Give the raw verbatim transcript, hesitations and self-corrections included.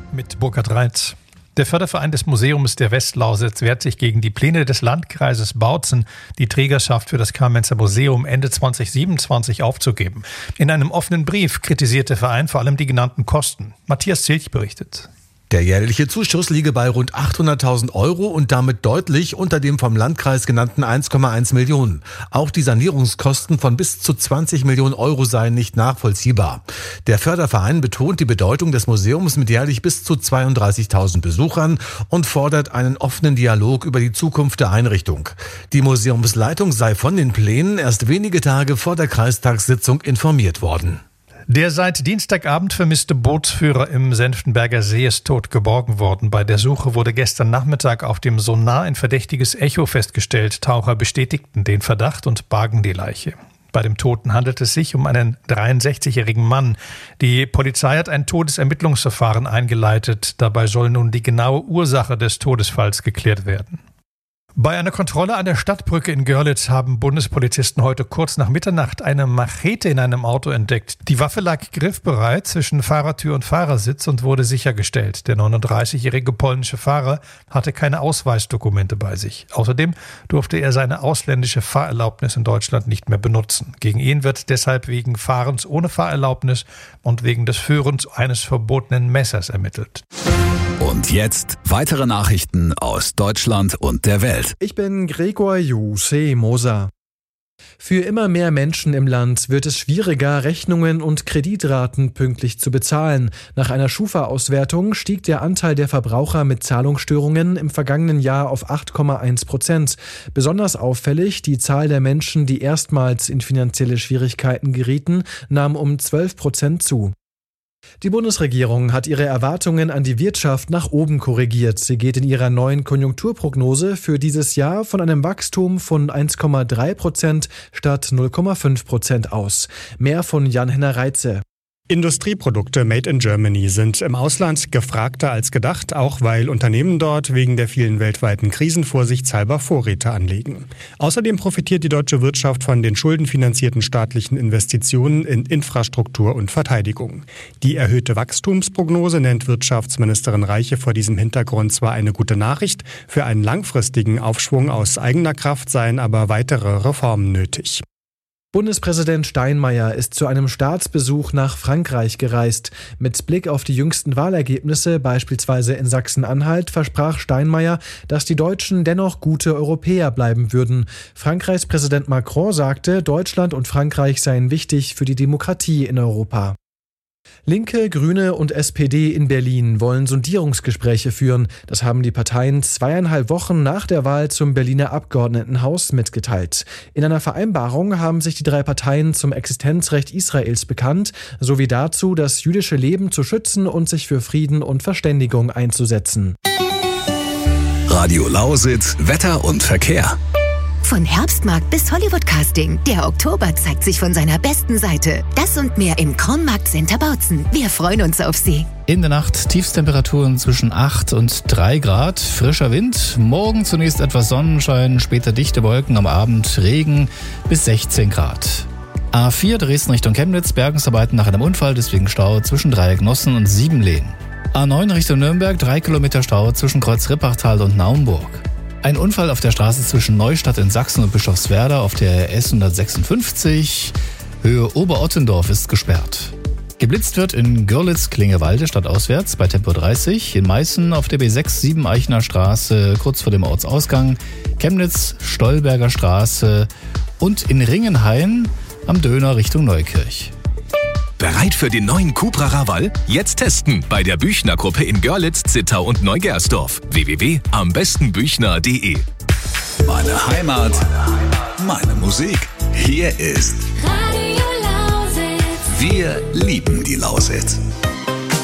mit Burkhard Reitz. Der Förderverein des Museums der Westlausitz wehrt sich gegen die Pläne des Landkreises Bautzen, die Trägerschaft für das Kamenzer Museum Ende zwanzig siebenundzwanzig aufzugeben. In einem offenen Brief kritisiert der Verein vor allem die genannten Kosten. Matthias Zilch berichtet. Der jährliche Zuschuss liege bei rund achthunderttausend Euro und damit deutlich unter dem vom Landkreis genannten eins Komma eins Millionen. Auch die Sanierungskosten von bis zu zwanzig Millionen Euro seien nicht nachvollziehbar. Der Förderverein betont die Bedeutung des Museums mit jährlich bis zu zweiunddreißigtausend Besuchern und fordert einen offenen Dialog über die Zukunft der Einrichtung. Die Museumsleitung sei von den Plänen erst wenige Tage vor der Kreistagssitzung informiert worden. Der seit Dienstagabend vermisste Bootsführer im Senftenberger See ist tot geborgen worden. Bei der Suche wurde gestern Nachmittag auf dem Sonar ein verdächtiges Echo festgestellt. Taucher bestätigten den Verdacht und bargen die Leiche. Bei dem Toten handelt es sich um einen dreiundsechzigjährigen Mann. Die Polizei hat ein Todesermittlungsverfahren eingeleitet. Dabei soll nun die genaue Ursache des Todesfalls geklärt werden. Bei einer Kontrolle an der Stadtbrücke in Görlitz haben Bundespolizisten heute kurz nach Mitternacht eine Machete in einem Auto entdeckt. Die Waffe lag griffbereit zwischen Fahrertür und Fahrersitz und wurde sichergestellt. Der neununddreißigjährige polnische Fahrer hatte keine Ausweisdokumente bei sich. Außerdem durfte er seine ausländische Fahrerlaubnis in Deutschland nicht mehr benutzen. Gegen ihn wird deshalb wegen Fahrens ohne Fahrerlaubnis und wegen des Führens eines verbotenen Messers ermittelt. Und jetzt weitere Nachrichten aus Deutschland und der Welt. Ich bin Gregor Juse Moser. Für immer mehr Menschen im Land wird es schwieriger, Rechnungen und Kreditraten pünktlich zu bezahlen. Nach einer Schufa-Auswertung stieg der Anteil der Verbraucher mit Zahlungsstörungen im vergangenen Jahr auf acht Komma eins Prozent. Besonders auffällig, die Zahl der Menschen, die erstmals in finanzielle Schwierigkeiten gerieten, nahm um zwölf Prozent zu. Die Bundesregierung hat ihre Erwartungen an die Wirtschaft nach oben korrigiert. Sie geht in ihrer neuen Konjunkturprognose für dieses Jahr von einem Wachstum von eins Komma drei Prozent statt null Komma fünf Prozent aus. Mehr von Jan-Henner Reitze. Industrieprodukte made in Germany sind im Ausland gefragter als gedacht, auch weil Unternehmen dort wegen der vielen weltweiten Krisen vorsichtshalber Vorräte anlegen. Außerdem profitiert die deutsche Wirtschaft von den schuldenfinanzierten staatlichen Investitionen in Infrastruktur und Verteidigung. Die erhöhte Wachstumsprognose nennt Wirtschaftsministerin Reiche vor diesem Hintergrund zwar eine gute Nachricht, für einen langfristigen Aufschwung aus eigener Kraft seien aber weitere Reformen nötig. Bundespräsident Steinmeier ist zu einem Staatsbesuch nach Frankreich gereist. Mit Blick auf die jüngsten Wahlergebnisse, beispielsweise in Sachsen-Anhalt, versprach Steinmeier, dass die Deutschen dennoch gute Europäer bleiben würden. Frankreichs Präsident Macron sagte, Deutschland und Frankreich seien wichtig für die Demokratie in Europa. Linke, Grüne und S P D in Berlin wollen Sondierungsgespräche führen. Das haben die Parteien zweieinhalb Wochen nach der Wahl zum Berliner Abgeordnetenhaus mitgeteilt. In einer Vereinbarung haben sich die drei Parteien zum Existenzrecht Israels bekannt, sowie dazu, das jüdische Leben zu schützen und sich für Frieden und Verständigung einzusetzen. Radio Lausitz, Wetter und Verkehr. Von Herbstmarkt bis Hollywood-Casting. Der Oktober zeigt sich von seiner besten Seite. Das und mehr im Kronmarkt Center Bautzen. Wir freuen uns auf Sie. In der Nacht Tiefstemperaturen zwischen acht und drei Grad. Frischer Wind. Morgen zunächst etwas Sonnenschein, später dichte Wolken, am Abend Regen bis sechzehn Grad. A vier Dresden Richtung Chemnitz. Bergungsarbeiten nach einem Unfall, deswegen Stau zwischen Dreiecknossen und Siebenlehn. A neun Richtung Nürnberg. Drei Kilometer Stau zwischen Kreuz-Rippachtal und Naumburg. Ein Unfall auf der Straße zwischen Neustadt in Sachsen und Bischofswerda auf der S hundertsechsundfünfzig. Höhe Oberottendorf ist gesperrt. Geblitzt wird in Görlitz-Klingewalde stadtauswärts bei Tempo dreißig, in Meißen auf der B sechs sieben Eichener Straße kurz vor dem Ortsausgang, Chemnitz, Stolberger Straße und in Ringenhain am Döner Richtung Neukirch. Bereit für den neuen Cupra Raval? Jetzt testen bei der Büchner Gruppe in Görlitz, Zittau und Neugersdorf. w w w punkt am besten büchner punkt d e. Meine Heimat, meine Musik. Hier ist Radio Lausitz. Wir lieben die Lausitz.